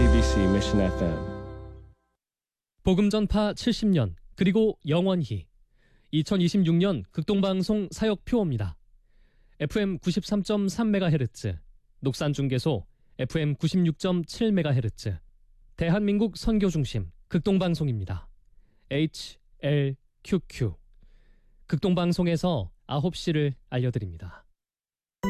CBC Mission FM. 복음 전파 70년 그리고 영원히 2026년 극동방송 사역 표어입니다. FM 93.3MHz, 녹산중계소 FM 96.7MHz, 대한민국 선교중심 극동방송입니다. HLQQ. 극동방송에서 9시를 알려드립니다.